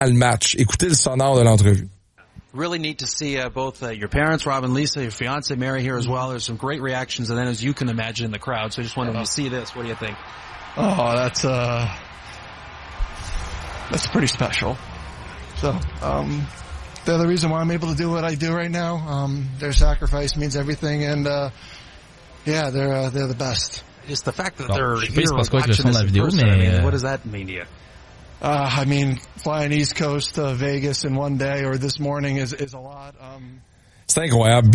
le match. Écoutez le sonore de l'entrevue. Really neat to see both your parents, Rob and Lisa, your fiance Mary here as well. There's some great reactions, and then as you can imagine in the crowd. So I just wanted to see this. What do you think? Oh, that's pretty special. So, they're the reason why I'm able to do what I do right now. Their sacrifice means everything, and yeah, they're the best. Just the fact that they're here watching this in person, I mean, what does that mean to you? I mean, flying East Coast to Vegas in one day or this morning is a lot. C'est incroyable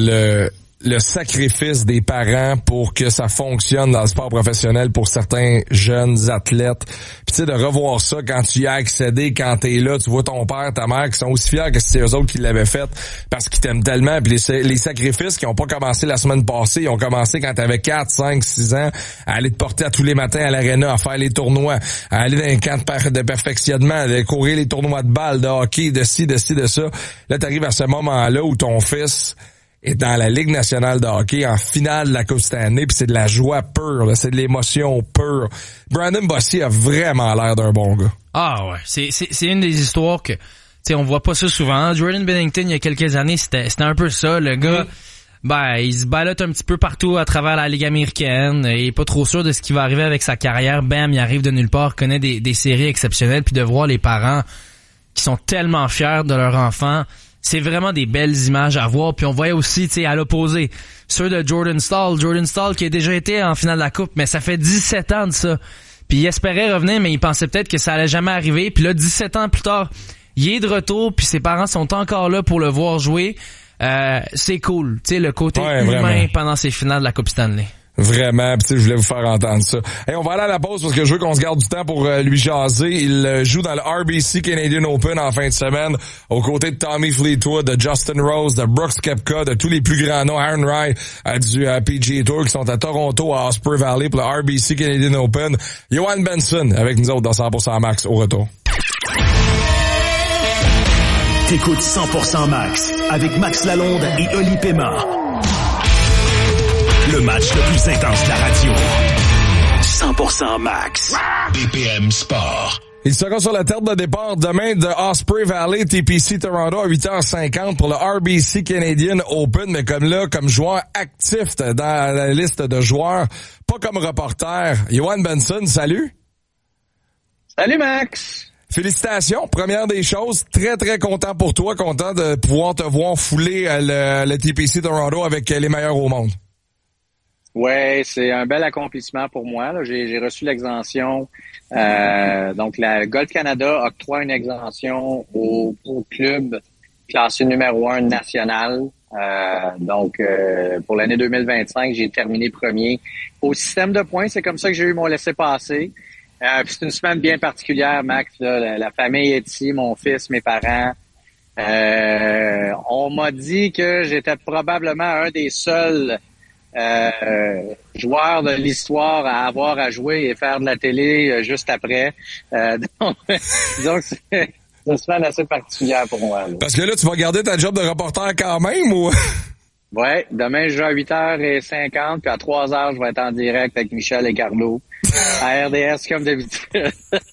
le sacrifice des parents pour que ça fonctionne dans le sport professionnel pour certains jeunes athlètes. Puis tu sais, de revoir ça quand tu y as accédé, quand t'es là, tu vois ton père, ta mère qui sont aussi fiers que si c'est eux autres qui l'avaient fait parce qu'ils t'aiment tellement. Puis les sacrifices qui ont pas commencé la semaine passée, ils ont commencé quand t'avais 4, 5, 6 ans à aller te porter à tous les matins à l'aréna, à faire les tournois, à aller dans un camp de perfectionnement, à courir les tournois de balles, de hockey, de ci, de ça. Là, t'arrives à ce moment-là où ton fils est dans la Ligue nationale de hockey en finale de la Coupe Stanley, puis c'est de la joie pure, là, c'est de l'émotion pure. Brandon Bossy a vraiment l'air d'un bon gars. Ah ouais, c'est une des histoires que, tu sais, on voit pas ça souvent. Jordan Binnington, il y a quelques années, c'était un peu ça. Le gars, il se ballotte un petit peu partout à travers la Ligue américaine. Il est pas trop sûr de ce qui va arriver avec sa carrière. Bam, il arrive de nulle part, connaît des séries exceptionnelles, puis de voir les parents qui sont tellement fiers de leur enfant. C'est vraiment des belles images à voir. Puis on voyait aussi, tu sais, à l'opposé, ceux de Jordan Staal. Jordan Staal qui a déjà été en finale de la Coupe, mais ça fait 17 ans de ça. Puis il espérait revenir, mais il pensait peut-être que ça allait jamais arriver. Puis là, 17 ans plus tard, il est de retour, puis ses parents sont encore là pour le voir jouer. C'est cool, tu sais, le côté humain vraiment pendant ces finales de la Coupe Stanley. Vraiment, pis je voulais vous faire entendre ça. Hey, on va aller à la pause parce que je veux qu'on se garde du temps pour lui jaser. Il joue dans le RBC Canadian Open en fin de semaine, aux côtés de Tommy Fleetwood, de Justin Rose, de Brooks Koepka, de tous les plus grands noms, Aaron Rai du PGA Tour qui sont à Toronto, à Osprey Valley pour le RBC Canadian Open. Johan Benson avec nous autres dans 100% Max au retour. T'écoutes 100% Max avec Max Lalonde et Oli Pema. Le match le plus intense de la radio. 100% Max. BPM Sport. Ils seront sur la terre de départ demain de Osprey Valley, TPC Toronto à 8h50 pour le RBC Canadian Open, mais comme joueur actif dans la liste de joueurs, pas comme reporter. Johan Benson, salut. Salut Max. Félicitations, première des choses, très très content pour toi, content de pouvoir te voir fouler le TPC Toronto avec les meilleurs au monde. Ouais, c'est un bel accomplissement pour moi. Là. J'ai reçu l'exemption. Donc, la Golf Canada octroie une exemption au club classé numéro 1 national. Donc, pour l'année 2025, j'ai terminé premier. Au système de points, c'est comme ça que j'ai eu mon laissez-passer. Puis c'est une semaine bien particulière, Max. Là. La famille est ici, mon fils, mes parents. On m'a dit que j'étais probablement un des seuls joueur de l'histoire à avoir à jouer et faire de la télé juste après. Donc c'est une semaine assez particulière pour moi. Là. Parce que là, tu vas garder ta job de reporter quand même ou? Ouais, demain je joue à 8h50, puis à 3h je vais être en direct avec Michel et Carlo à RDS comme d'habitude.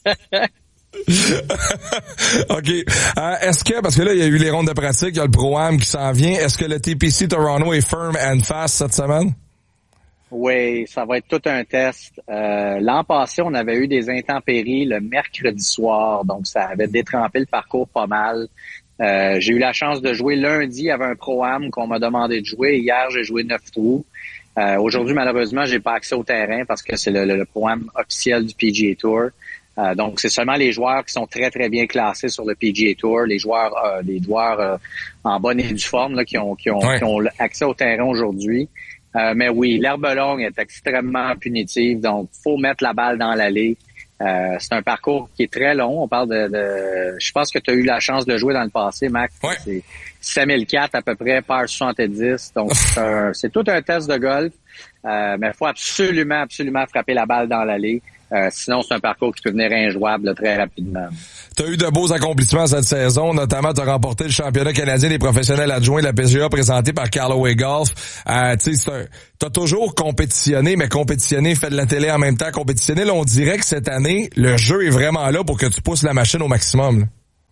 OK. Est-ce que, parce que là, il y a eu les rondes de pratique, il y a le Pro-Am qui s'en vient, est-ce que le TPC Toronto est firm and fast cette semaine? Oui, ça va être tout un test. L'an passé, on avait eu des intempéries le mercredi soir, donc ça avait détrempé le parcours pas mal. J'ai eu la chance de jouer lundi, il y avait un Pro-Am qu'on m'a demandé de jouer. Hier, j'ai joué 9 trous. Aujourd'hui, malheureusement, j'ai pas accès au terrain parce que c'est le Pro-Am officiel du PGA Tour. Donc, c'est seulement les joueurs qui sont très, très bien classés sur le PGA Tour, les joueurs en bonne et due forme là, qui ont accès au terrain aujourd'hui. Mais oui, l'herbe longue est extrêmement punitive, donc faut mettre la balle dans l'allée. C'est un parcours qui est très long. On parle de je pense que tu as eu la chance de jouer dans le passé, Max. Ouais. C'est 6004 à peu près par 70. Donc, c'est tout un test de golf. Mais il faut absolument frapper la balle dans l'allée. Sinon, c'est un parcours qui peut devenir injouable là, très rapidement. Tu as eu de beaux accomplissements cette saison, notamment tu as remporté le championnat canadien des professionnels adjoints de la PGA présenté par Callaway Golf. T'as toujours compétitionné, mais compétitionné, fait de la télé en même temps, compétitionné. Là, on dirait que cette année, le jeu est vraiment là pour que tu pousses la machine au maximum. Là.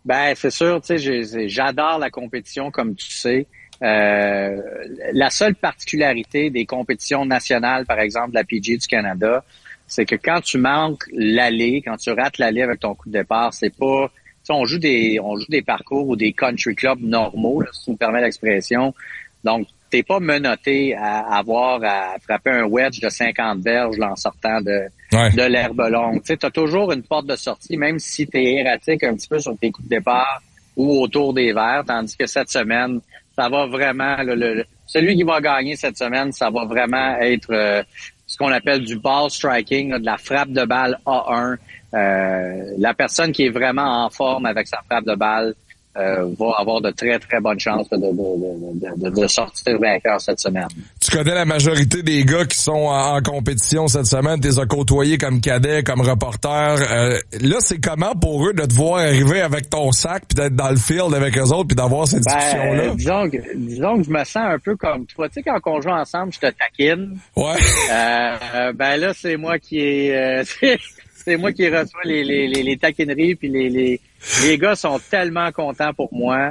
Ben, c'est sûr, tu sais, j'adore la compétition, comme tu sais. La seule particularité des compétitions nationales, par exemple, de la PGA du Canada, c'est que quand tu manques l'allée, quand tu rates l'allée avec ton coup de départ, c'est pas, tu sais, on joue des parcours ou des country clubs normaux, là, si tu me permets l'expression. Donc, t'es pas menotté à avoir à frapper un wedge de 50 verges là, en sortant de l'herbe longue. Tu sais, t'as toujours une porte de sortie, même si t'es erratique un petit peu sur tes coups de départ ou autour des verres, tandis que cette semaine, ça va vraiment, celui qui va gagner cette semaine, ça va vraiment être ce qu'on appelle du ball striking, là, de la frappe de balle A1. La personne qui est vraiment en forme avec sa frappe de balle va avoir de très, très bonnes chances de sortir vainqueur cette semaine. Tu connais la majorité des gars qui sont en compétition cette semaine, tu les as côtoyés comme cadet, comme reporter. Là, c'est comment pour eux de te voir arriver avec ton sac puis d'être dans le field avec eux autres puis d'avoir cette discussion-là? Disons que je me sens un peu comme toi. Tu sais, quand on joue ensemble, je te taquine. Ouais. Ben là, c'est moi qui c'est moi qui reçois les taquineries, puis les gars sont tellement contents pour moi.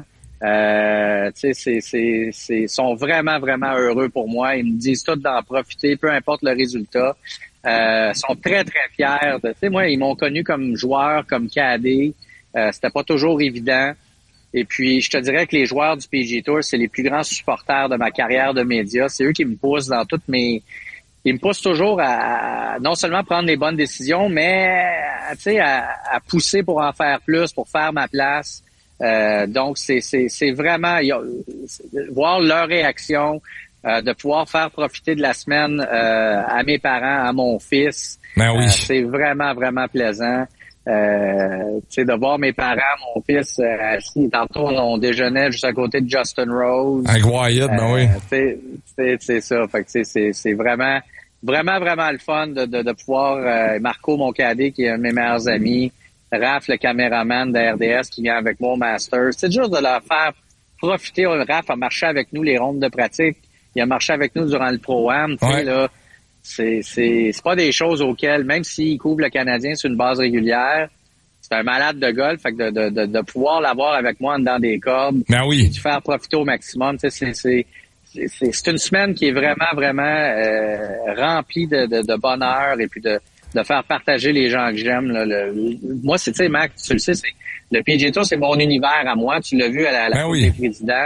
Tu sais, sont vraiment, vraiment heureux pour moi. Ils me disent tous d'en profiter, peu importe le résultat. Sont très, très fiers. Tu sais, moi, ils m'ont connu comme joueur, comme cadet. C'était pas toujours évident. Et puis, je te dirais que les joueurs du PGA Tour, c'est les plus grands supporters de ma carrière de média. C'est eux qui me poussent dans toutes ils me poussent toujours à non seulement prendre les bonnes décisions, mais tu sais à pousser pour en faire plus, pour faire ma place. Donc c'est vraiment voir leur réaction, de pouvoir faire profiter de la semaine à mes parents, à mon fils. Ben oui. C'est vraiment vraiment plaisant. Tu sais, de voir mes parents, mon fils assis. Tantôt on déjeunait juste à côté de Justin Rose. Avec Wyatt, ben oui. C'est ça. Fait que c'est vraiment le fun de pouvoir Marco, mon cadet, qui est un de mes meilleurs amis, Raph, le caméraman de RDS, qui vient avec moi au Masters. C'est juste de leur faire profiter. Raph a marché avec nous les rondes de pratique. Il a marché avec nous durant le Pro-Am. Tu sais, là, c'est pas des choses auxquelles, même s'il couvre le Canadien sur une base régulière, c'est un malade de golf. Fait que de pouvoir l'avoir avec moi en dedans des cordes. Ben oui. Et de faire profiter au maximum. Tu sais, c'est une semaine qui est vraiment, vraiment remplie de bonheur et puis de faire partager les gens que j'aime. Moi, tu sais, Max, tu le sais, le PGA Tour, c'est mon univers à moi. Tu l'as vu à la Coupe des présidents.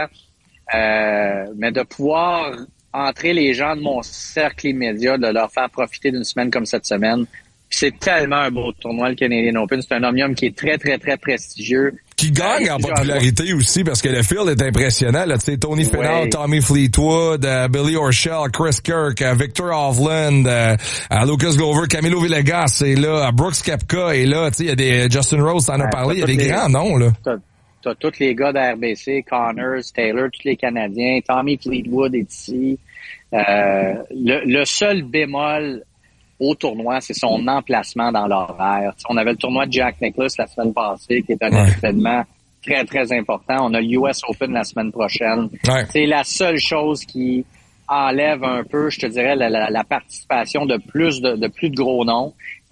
Mais de pouvoir entrer les gens de mon cercle immédiat, de leur faire profiter d'une semaine comme cette semaine. Puis c'est tellement un beau tournoi, le Canadian Open. C'est un omnium qui est très, très, très prestigieux. Qui gagne en popularité aussi, parce que le field est impressionnant. Tu sais, Tony Finau, Tommy Fleetwood, Billy Horschel, Chris Kirk, Victor Hovland, Lucas Glover, Camilo Villegas est là, Brooks Koepka est là. Tu sais, il y a des Justin Rose, t'en as parlé, il y a des grands noms, là. T'as tous les gars d'RBC, Connors, Taylor, tous les Canadiens, Tommy Fleetwood est ici. Le seul bémol au tournoi, c'est son emplacement dans l'horaire. On avait le tournoi de Jack Nicklaus la semaine passée, qui est un événement très, très important. On a l'US Open la semaine prochaine. Ouais. C'est la seule chose qui enlève un peu, je te dirais, la participation de plus de gros noms.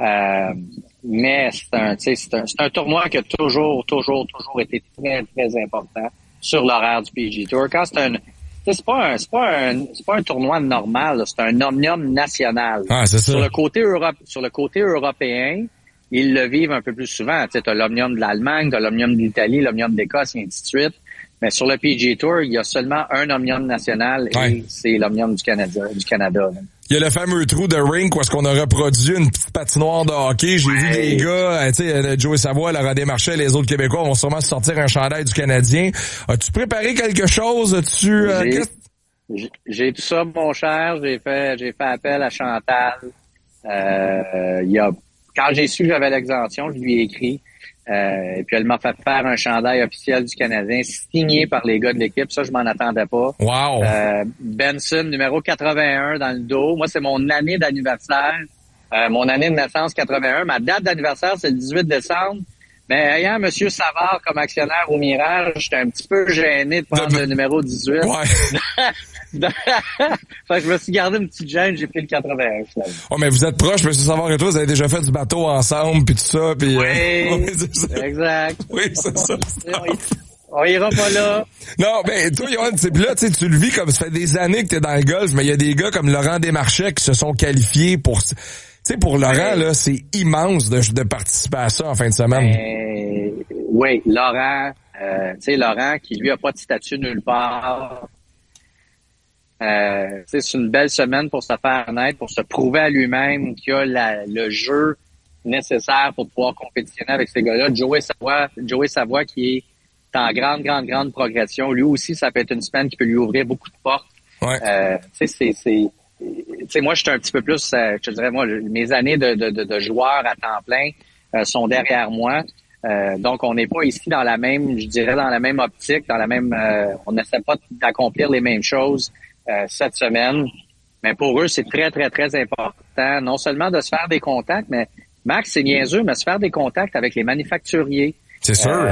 Mais c'est un tournoi qui a toujours été très, très important sur l'horaire du PGA Tour. Quand c'est pas un tournoi normal, c'est un omnium national. Ah, c'est ça. Sur le côté européen, ils le vivent un peu plus souvent. Tu as l'omnium de l'Allemagne, t'as l'omnium de l'Italie, l'omnium d'Écosse, et ainsi de suite. Mais sur le PGA Tour, il y a seulement un omnium national et c'est l'omnium du Canada. Il y a le fameux trou de rink où est-ce qu'on a reproduit une petite patinoire de hockey. J'ai vu des gars, tu sais, Joey Savoie, Laurent Desmarchais, les autres Québécois vont sûrement sortir un chandail du Canadien. As-tu préparé quelque chose? J'ai tout ça, mon cher. J'ai fait appel à Chantal. Quand j'ai su que j'avais l'exemption, je lui ai écrit. Et puis elle m'a fait faire un chandail officiel du Canadien signé par les gars de l'équipe. Ça, je m'en attendais pas. Wow. Benson, numéro 81 dans le dos. Moi, c'est mon année d'anniversaire. Mon année de naissance 81. Ma date d'anniversaire, c'est le 18 décembre. Mais ayant M. Savard comme actionnaire au Mirage, j'étais un petit peu gêné de prendre le numéro 18. Ouais. Fait que je me suis gardé une petite gêne, j'ai pris le 81 finalement. Oh, mais vous êtes proches, M. Savard et toi, vous avez déjà fait du bateau ensemble, puis tout ça, puis... Oui, c'est ça. exact. Oui, c'est ça. On ira pas là. Non, ben toi, Johan, là, tu le vis comme ça fait des années que t'es dans le golf, mais il y a des gars comme Laurent Desmarchais qui se sont qualifiés pour... Tu sais, pour Laurent, là, c'est immense de participer à ça en fin de semaine. Oui, Laurent, tu sais, Laurent qui lui a pas de statut nulle part. C'est une belle semaine pour se faire connaître, pour se prouver à lui-même qu'il a le jeu nécessaire pour pouvoir compétitionner avec ces gars-là. Joey Savoie qui est en grande progression. Lui aussi, ça peut être une semaine qui peut lui ouvrir beaucoup de portes. Ouais. Tu sais, moi, j'étais un petit peu plus, je te dirais, moi, mes années de joueur à temps plein sont derrière moi. Donc, on n'est pas ici dans la même, je dirais, dans la même optique, on n'essaie pas d'accomplir les mêmes choses cette semaine. Mais pour eux, c'est très, très, très important, non seulement de se faire des contacts, mais Max, c'est niaiseux, mais se faire des contacts avec les manufacturiers. C'est sûr.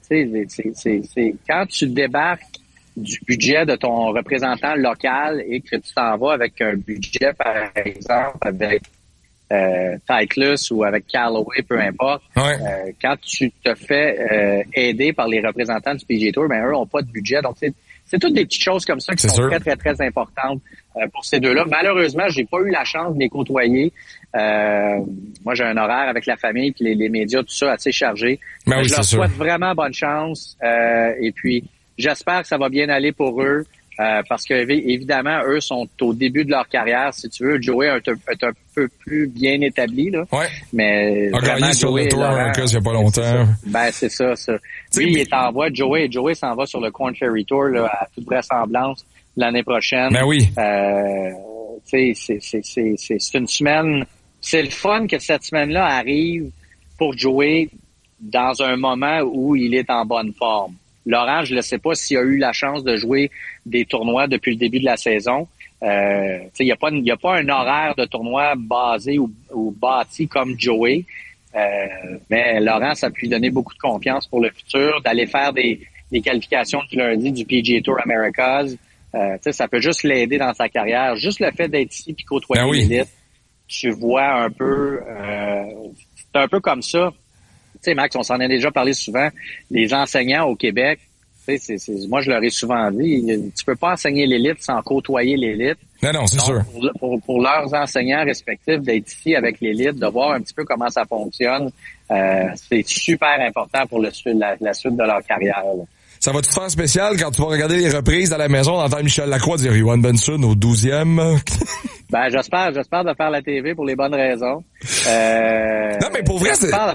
C'est quand tu débarques du budget de ton représentant local et que tu t'en vas avec un budget, par exemple, avec Titleist ou avec Callaway, peu importe. Ouais. Quand tu te fais aider par les représentants du PGA Tour, ben eux ont pas de budget. Donc c'est toutes des petites choses comme ça qui sont très, très, très importantes pour ces deux-là. Malheureusement, j'ai pas eu la chance de les côtoyer. Moi, j'ai un horaire avec la famille puis les médias, tout ça, assez chargé. Ben oui, je leur sûr. souhaite vraiment bonne chance. Et puis, j'espère que ça va bien aller pour eux. Parce que évidemment, eux sont au début de leur carrière, si tu veux. Joey est un peu plus bien établi, là. Ouais. Mais a gagné sur le Tour Americas il y a pas longtemps. C'est ça. Lui, il est en voie. Joey s'en va sur le Korn Ferry Tour, là, à toute vraisemblance, l'année prochaine. Ben oui. C'est une semaine. C'est le fun que cette semaine-là arrive pour Joey dans un moment où il est en bonne forme. Laurent, je ne sais pas s'il a eu la chance de jouer des tournois depuis le début de la saison. Il n'y a pas un horaire de tournoi basé ou bâti comme Joey. Mais Laurent, ça peut lui donner beaucoup de confiance pour le futur, d'aller faire des qualifications du lundi du PGA Tour Americas. Ça peut juste l'aider dans sa carrière. Juste le fait d'être ici puis côtoyer l'élite, tu vois un peu... c'est un peu comme ça. Tu sais, Max, on s'en a déjà parlé souvent. Les enseignants au Québec, moi, je leur ai souvent dit, tu peux pas enseigner l'élite sans côtoyer l'élite. Non, c'est sûr. Pour leurs enseignants respectifs, d'être ici avec l'élite, de voir un petit peu comment ça fonctionne, c'est super important pour la suite de leur carrière. Là. Ça va te faire spécial quand tu vas regarder les reprises à la maison, d'entendre Michel Lacroix dire Johan Benson au 12e. Ben, j'espère de faire la TV pour les bonnes raisons. Non, mais pour vrai, j'espère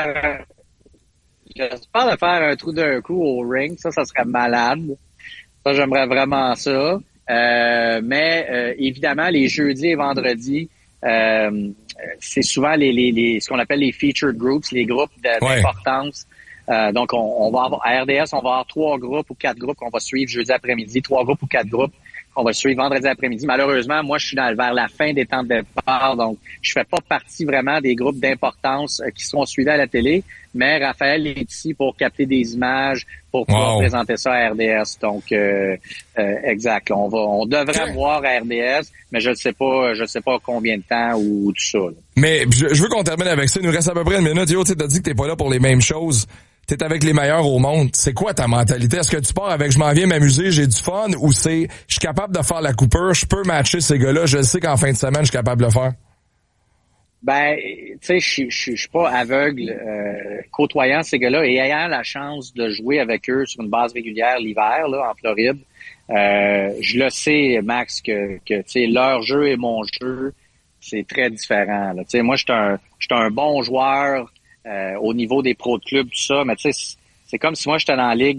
de faire un trou d'un coup au ring. Ça serait malade. Ça, j'aimerais vraiment ça. Mais évidemment, les jeudis et vendredis, c'est souvent ce qu'on appelle les featured groups, les groupes d'importance. Donc, on va avoir, à RDS, on va avoir 3 groupes ou 4 groupes qu'on va suivre jeudi après-midi, 3 groupes ou 4 groupes qu'on va suivre vendredi après-midi. Malheureusement, moi, je suis vers la fin des temps de départ, donc je fais pas partie vraiment des groupes d'importance qui seront suivis à la télé, mais Raphaël est ici pour capter des images, pour pouvoir présenter ça à RDS. Donc, exact. Là, on devrait voir à RDS, mais je sais pas combien de temps ou tout ça. Là. Mais je veux qu'on termine avec ça. Il nous reste à peu près une minute. Yo, tu sais, t'as dit que t'es pas là pour les mêmes choses. T'es avec les meilleurs au monde. C'est quoi ta mentalité? Est-ce que tu pars avec je m'en viens m'amuser, j'ai du fun, ou c'est je suis capable de faire la coupure, je peux matcher ces gars-là, je sais qu'en fin de semaine, je suis capable de le faire? Ben, tu sais, je suis pas aveugle côtoyant ces gars-là et ayant la chance de jouer avec eux sur une base régulière l'hiver là en Floride. Je le sais, Max, que tu sais, leur jeu et mon jeu, c'est très différent. Tu sais, moi, je suis un bon joueur au niveau des pros de club, tout ça, mais tu sais, c'est comme si moi j'étais dans la ligue,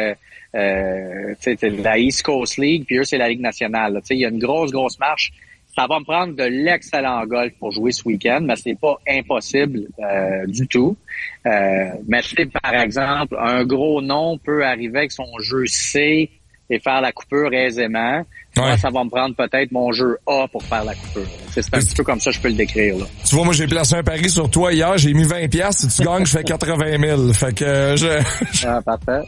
tu sais, la East Coast League, puis eux c'est la Ligue nationale. Tu sais, il y a une grosse marche. Ça va me prendre de l'excellent golf pour jouer ce week-end, mais c'est pas impossible du tout. Mais c'est par exemple, un gros nom peut arriver avec son jeu C et faire la coupure aisément. Moi, ça va me prendre peut-être mon jeu A pour faire la coupure. C'est un petit peu comme ça, je peux le décrire, là. Tu vois, moi, j'ai placé un pari sur toi hier, j'ai mis 20$. Si tu gagnes, je fais 80 000. Fait que Ah, parfait.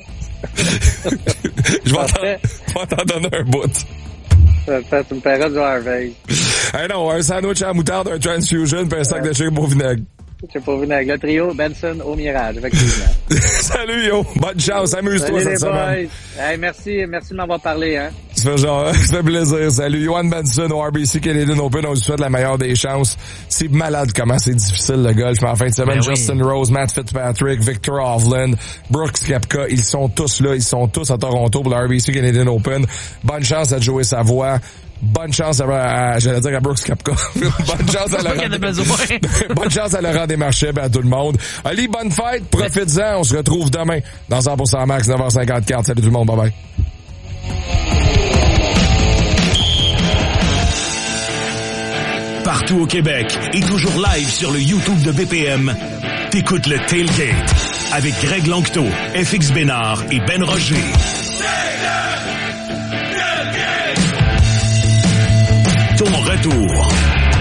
Je vais t'en donner un bout. Parfait, tu me paieras du Harvey. Hey non, un sandwich à la moutarde, un transfusion, puis un sac de chips au vinaigre. Je sais pas vinaigre. Le trio Benson au Mirage, effectivement. Salut, yo. Bonne chance. Amuse-toi cette semaine. Hey, merci de m'avoir parlé, hein. Ça fait plaisir. Salut, Johan Benson au RBC Canadian Open. On lui souhaite la meilleure des chances. C'est malade comment c'est difficile le golf. Mais en fin de semaine, Justin Rose, Matt Fitzpatrick, Victor Hovland, Brooks Koepka, ils sont tous là. Ils sont tous à Toronto pour le RBC Canadian Open. Bonne chance à Joey Savoie. Bonne chance j'allais dire à Brooks Koepka. Bonne chance à bonne chance à Laurent Desmarchais et à tout le monde. Ali, bonne fête, profites-en. On se retrouve demain dans 100% Max, 9h54. Salut tout le monde, bye bye. Partout au Québec et toujours live sur le YouTube de BPM, t'écoutes le Tailgate avec Greg Lanctot, FX Bénard et Ben Roger. Ton retour